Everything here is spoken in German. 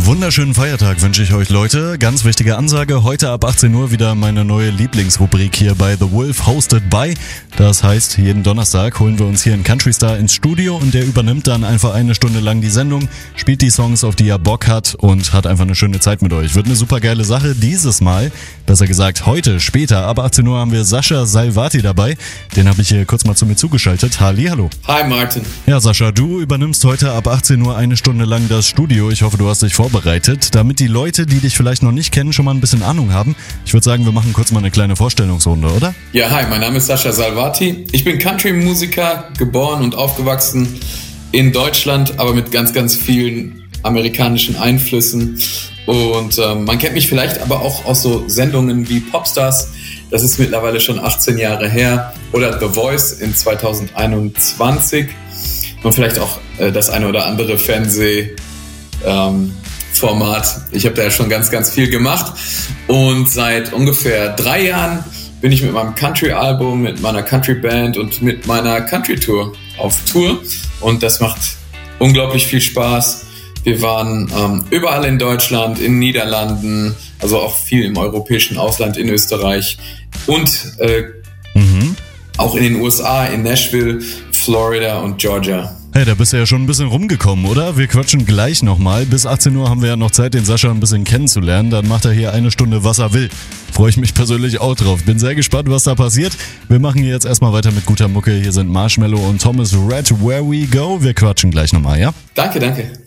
Wunderschönen Feiertag wünsche ich euch, Leute. Ganz wichtige Ansage, heute ab 18 Uhr wieder meine neue Lieblingsrubrik hier bei The Wolf, hosted by. Das heißt, jeden Donnerstag holen wir uns hier einen Country Star ins Studio und der übernimmt dann einfach eine Stunde lang die Sendung, spielt die Songs, auf die er Bock hat und hat einfach eine schöne Zeit mit euch. Wird eine super geile Sache. Dieses Mal, besser gesagt heute, später, ab 18 Uhr haben wir Sascha Salvati dabei. Den habe ich hier kurz mal zu mir zugeschaltet. Hallo. Hi Martin. Ja, Sascha, du übernimmst heute ab 18 Uhr eine Stunde lang das Studio. Ich hoffe, du hast dich vorbereitet, damit die Leute, die dich vielleicht noch nicht kennen, schon mal ein bisschen Ahnung haben. Ich würde sagen, wir machen kurz mal eine kleine Vorstellungsrunde, oder? Ja, hi, mein Name ist Sascha Salvati. Ich bin Country-Musiker, geboren und aufgewachsen in Deutschland, aber mit ganz, ganz vielen amerikanischen Einflüssen. Und man kennt mich vielleicht aber auch aus so Sendungen wie Popstars. Das ist mittlerweile schon 18 Jahre her. Oder The Voice in 2021. Und vielleicht auch das eine oder andere Fernsehformat. Ich habe da ja schon ganz, ganz viel gemacht. Und seit ungefähr 3 Jahren bin ich mit meinem Country-Album, mit meiner Country-Band und mit meiner Country-Tour auf Tour. Und das macht unglaublich viel Spaß. Wir waren überall in Deutschland, in den Niederlanden, also auch viel im europäischen Ausland, in Österreich und auch in den USA, in Nashville, Florida und Georgia. Hey, da bist du ja schon ein bisschen rumgekommen, oder? Wir quatschen gleich nochmal. Bis 18 Uhr haben wir ja noch Zeit, den Sascha ein bisschen kennenzulernen. Dann macht er hier eine Stunde, was er will. Freue ich mich persönlich auch drauf. Bin sehr gespannt, was da passiert. Wir machen hier jetzt erstmal weiter mit guter Mucke. Hier sind Marshmello und Thomas Rhett, Where We Go. Wir quatschen gleich nochmal, ja? Danke.